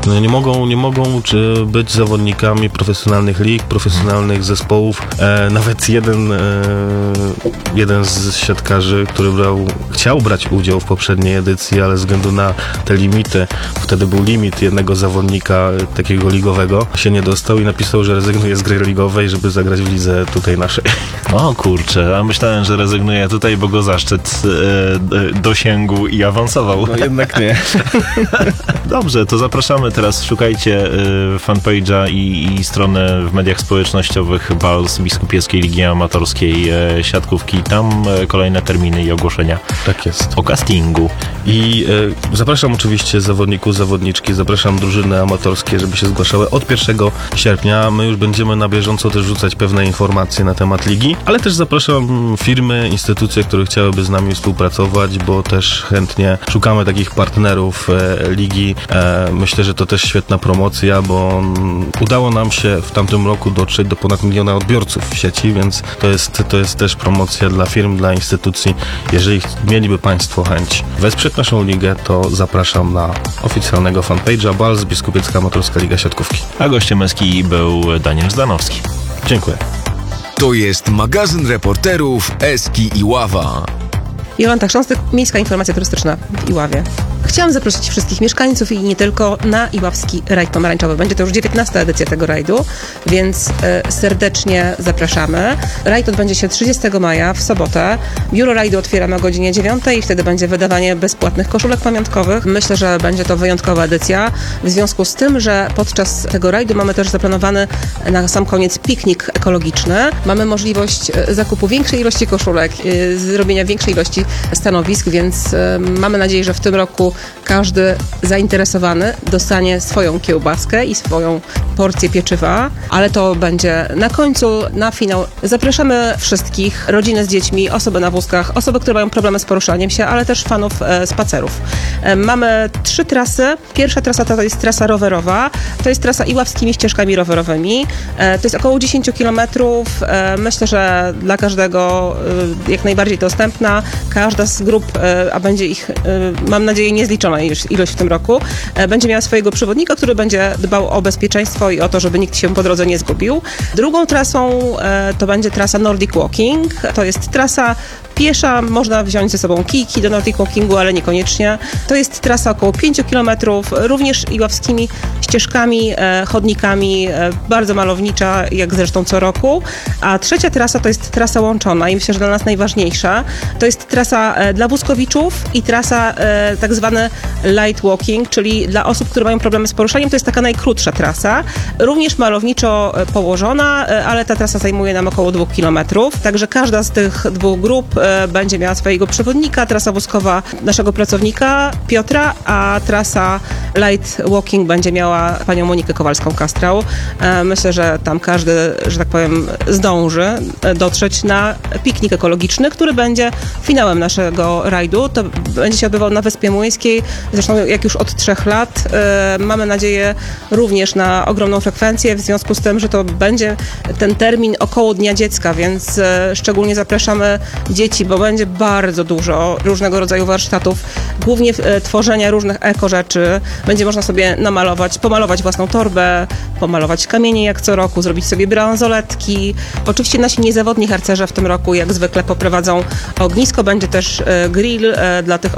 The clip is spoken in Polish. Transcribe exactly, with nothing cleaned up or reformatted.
No, nie mogą, nie mogą czy być zawodnikami profesjonalnych lig, profesjonalnych zespołów. E, nawet jeden, e, jeden z siatkarzy, który brał, chciał brać udział w poprzedniej edycji, ale ze względu na te limity, wtedy był limit jednego zawodnika takiego ligowego, się nie dostał i napisał, że rezygnuje z gry ligowej, żeby zagrać w lidze tutaj naszej. O kurczę, a myślałem, że rezygnuje tutaj, bo go zaszczyt e, dosięgł i awansował. No jednak nie. Dobrze, to zapraszamy teraz, szukajcie y, fanpage'a i, i stronę w mediach społecznościowych B A L S Biskupieskiej Ligi Amatorskiej e, Siatkówki. Tam e, kolejne terminy i ogłoszenia. Tak jest. O castingu. I e, zapraszam oczywiście zawodników, zawodniczki, zapraszam drużyny amatorskie, żeby się zgłaszały od pierwszego sierpnia. My już będziemy na bieżąco też rzucać pewne informacje na temat ligi, ale też zapraszam firmy, instytucje, które chciałyby z nami współpracować, bo też chętnie szukamy takich partnerów e, ligi. E, myślę, że to też świetna promocja, bo m, udało nam się w tamtym roku dotrzeć do ponad miliona odbiorców w sieci, więc to jest, to jest też promocja dla firm, dla instytucji. Jeżeli mieliby Państwo chęć wesprzeć naszą ligę, to zapraszam na oficjalnego fanpage'a B A L S Biskupiecka Amatorska Liga Siatkówki. A gościem Eski był Daniel Zdanowski. Dziękuję. To jest magazyn reporterów Eski i Ława. Jolanta Chrząstek, Miejska Informacja Turystyczna w Iławie. Chciałam zaprosić wszystkich mieszkańców i nie tylko na iławski rajd pomarańczowy. Będzie to już dziewiętnasta edycja tego rajdu, więc y, serdecznie zapraszamy. Rajd odbędzie się trzydziestego maja w sobotę. Biuro rajdu otwieramy o godzinie dziewiątej i wtedy będzie wydawanie bezpłatnych koszulek pamiątkowych. Myślę, że będzie to wyjątkowa edycja, w związku z tym, że podczas tego rajdu mamy też zaplanowany na sam koniec piknik ekologiczny. Mamy możliwość zakupu większej ilości koszulek, y, zrobienia większej ilości stanowisk, więc y, mamy nadzieję, że w tym roku każdy zainteresowany dostanie swoją kiełbaskę i swoją porcję pieczywa, ale to będzie na końcu, na finał. Zapraszamy wszystkich, rodziny z dziećmi, osoby na wózkach, osoby, które mają problemy z poruszaniem się, ale też fanów e, spacerów. E, mamy trzy trasy. Pierwsza trasa to jest trasa rowerowa. To jest trasa iławskimi ścieżkami rowerowymi. E, to jest około dziesięć kilometrów. E, myślę, że dla każdego e, jak najbardziej dostępna. Każda z grup, e, a będzie ich, e, mam nadzieję, niezliczona ilość w tym roku, e, będzie miała swojego przewodnika, który będzie dbał o bezpieczeństwo i o to, żeby nikt się po drodze nie zgubił. Drugą trasą e, to będzie trasa Nordic Walking. To jest trasa piesza, można wziąć ze sobą kijki do Nordic Walkingu, ale niekoniecznie. To jest trasa około pięć kilometrów, również iławskimi ścieżkami, e, chodnikami, e, bardzo malownicza, jak zresztą co roku. A trzecia trasa to jest trasa łączona i myślę, że dla nas najważniejsza. To jest trasa e, dla wózkowiczów i trasa e, tak zwany light walking, czyli dla osób, które mają problemy z poruszaniem. To jest taka najkrótsza trasa, również malowniczo e, położona, e, ale ta trasa zajmuje nam około dwóch kilometrów. Także każda z tych dwóch grup e, będzie miała swojego przewodnika. Trasa wózkowa naszego pracownika Piotra, a trasa light walking będzie miała panią Monikę Kowalską-Kastrał. E, myślę, że tam każdy, że tak powiem, zdąży dotrzeć na piknik ekologiczny, który będzie finałem naszego rajdu. To będzie się odbywał na Wyspie Młyńskiej, zresztą jak już od trzech lat. E, mamy nadzieję również na ogromną frekwencję, w związku z tym, że to będzie ten termin około Dnia Dziecka, więc e, szczególnie zapraszamy dzieci, bo będzie bardzo dużo różnego rodzaju warsztatów, głównie e, tworzenia różnych eko rzeczy. Będzie można sobie namalować, pomalować własną torbę, pomalować kamienie jak co roku, zrobić sobie bransoletki. Oczywiście nasi niezawodni harcerze w tym roku jak zwykle poprowadzą ognisko, będzie też e, grill e, dla tych